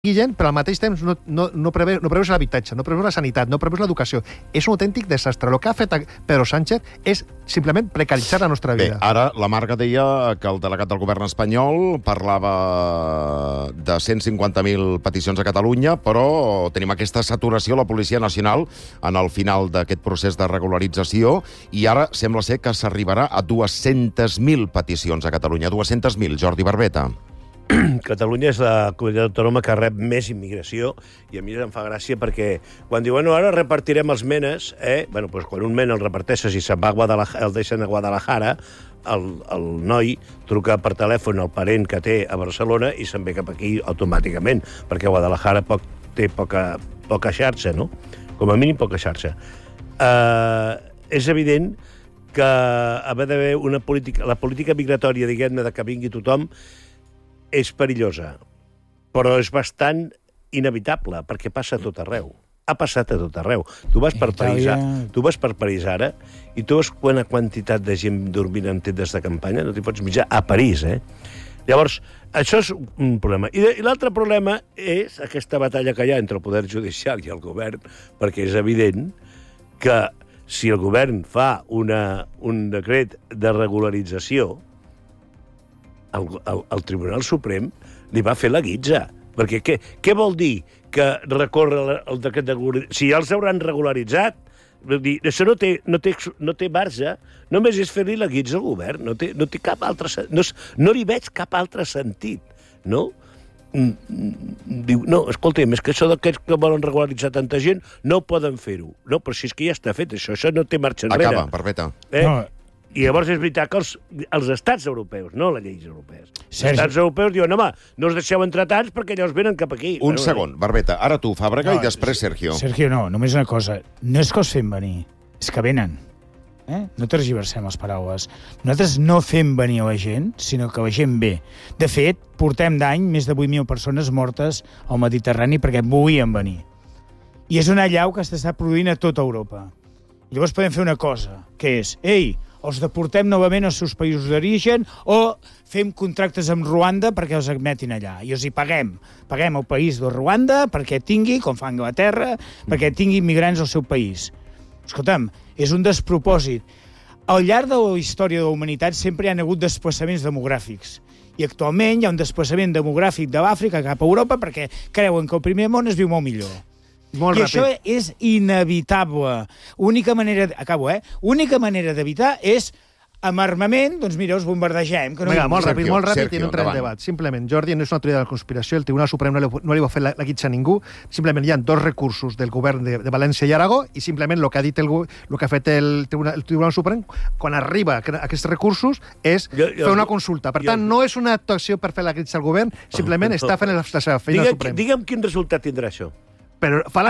gent, però al mateix temps no preveus l'habitatge, no preveus la sanitat, no preveus l'educació. És un autèntic desastre. El que ha fet Pedro Sánchez és simplement precaritzar la nostra vida. Bé, ara la Marga deia que el delegat del govern espanyol parlava de 150.000 peticions a Catalunya, però tenim aquesta saturació a la Policia Nacional en el final d'aquest procés de regularització i ara sembla ser que s'arribarà a 200.000 peticions a Catalunya. 200.000, Jordi Barbeta. Catalunya és la comunitat autònoma que rep més immigració i a mi em fa gràcia perquè quan diuen ara repartirem els menes, doncs quan un mena el reparteixes i se'n va el deixen a Guadalajara, el noi truca per telèfon al parent que té a Barcelona i se'n ve cap aquí automàticament, perquè Guadalajara té poca xarxa, no? Com a mínim poca xarxa. És evident que haver d'haver una política, la política migratòria, diguem-ne, de que vingui tothom, és perillosa, però és bastant inevitable, perquè passa a tot arreu. Ha passat a tot arreu. Tu vas per París ara i tu veus quina quantitat de gent dormint en tendes de campanya, no t'hi pots mitjar a París, Llavors, això és un problema. I l'altre problema és aquesta batalla que hi ha entre el poder judicial i el govern, perquè és evident que si el govern fa un decret de regularització, el Tribunal Suprem li va fer la guitza. Perquè què vol dir que recorre el decret de regularització? Si ja els hauran regularitzat, això no té marge, només és fer-li la guitza al govern. No té cap altre sentit. No li veig cap altre sentit, no? Diu, no, escolta'm, és que això que volen regularitzar tanta gent no poden fer-ho. No, però si és que ja està fet això no té marxa enrere. Acaba, Barbeta. I llavors és veritat que els estats europeus, no les lleis europees, els estats europeus diuen, home, no us deixeu entrar tants perquè llavors venen cap aquí. Un segon, Barbeta. Ara tu, Fàbrega, i després Sergio. Sergio, no, només una cosa. No és que els fem venir, és que venen. No tergiversem les paraules. Nosaltres no fem venir a la gent, sinó que la gent ve. De fet, portem d'any més de 8.000 persones mortes al Mediterrani perquè volien venir. I és una allau que s'està produint a tota Europa. Llavors podem fer una cosa, que és, els deportem novament als seus països d'origen o fem contractes amb Ruanda perquè els admetin allà. I els hi paguem. Paguem al país de Ruanda perquè tingui, com fa Anglaterra, perquè tingui immigrants al seu país. Escolta'm, és un despropòsit. Al llarg de la història de la humanitat sempre hi ha hagut desplaçaments demogràfics. I actualment hi ha un desplaçament demogràfic de l'Àfrica cap a Europa perquè creuen que el primer món es viu molt millor. I això és inevitable. Única manera d'evitar és amb armament, doncs mira, us bombardegem. Vinga, molt ràpid, i no entrem en debat. Simplement, Jordi, no és una teoria de la conspiració, el Tribunal Suprem no li va fer la guitza a ningú, simplement hi ha 2 recursos del govern de València i Aragó, i simplement el que ha fet el Tribunal Suprem, quan arriba a aquests recursos, és fer una consulta. Per tant, no és una actuació per fer la guitza al govern, simplement està fent la seva feina al Suprem. Digue'm quin resultat tindrà això. Però fa la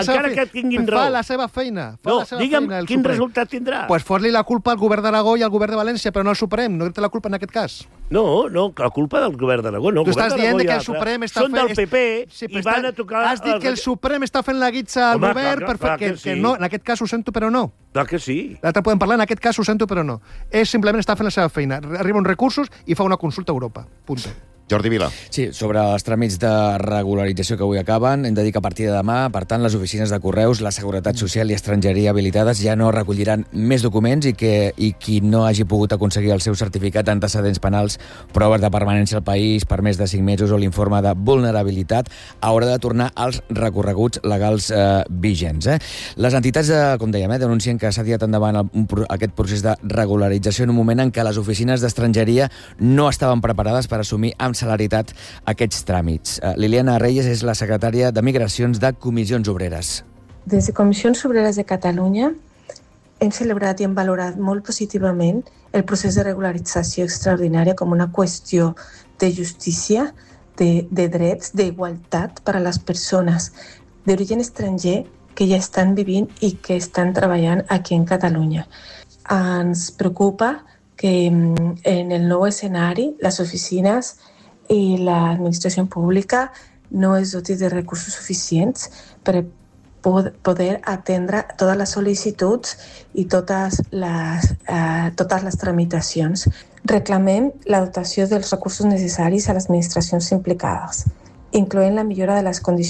encara seva feina. No, digue'm quin resultat tindrà. Pues fot-li la culpa al govern d'Aragó i al govern de València, però no al Suprem. No té la culpa en aquest cas. No, la culpa del govern d'Aragó. No, tu estàs dient que el Suprem està fent... Són del PP i van a tocar... Has dit que el Suprem està fent la guitza al govern per fer que no. En aquest cas ho sento, però no. Clar que sí. L'altre podem parlar, en aquest cas ho sento, però no. És simplement està fent la seva feina. Arriba uns recursos i fa una consulta a Europa. Punto. Jordi Vila. Sí, sobre els tràmits de regularització que avui acaben, hem de dir que a partir de demà, per tant, les oficines de correus, la Seguretat Social i Estrangeria habilitades ja no recolliran més documents i qui no hagi pogut aconseguir el seu certificat d'antecedents penals, proves de permanència al país per més de 5 mesos o l'informe de vulnerabilitat haurà de tornar als recorreguts legals vigents. Les entitats, com dèiem, denuncien que s'ha tirat endavant aquest procés de regularització en un moment en què les oficines d'estrangeria no estaven preparades per assumir amb celeritat aquests tràmits. Liliana Reyes és la secretària de Migracions de Comissions Obreres. Des de Comissions Obreres de Catalunya hem celebrat i hem valorat molt positivament el procés de regularització extraordinària com una qüestió de justícia, de drets, d'igualtat per a les persones d'origen estranger que ja estan vivint i que estan treballant aquí en Catalunya. Ens preocupa que en el nou escenari les oficines i l'administració pública no es doti de recursos suficients per poder atendre totes les sol·licituds i totes les tramitacions. Reclamem la dotació dels recursos necessaris a les administracions implicades. incloent la millora de les condicions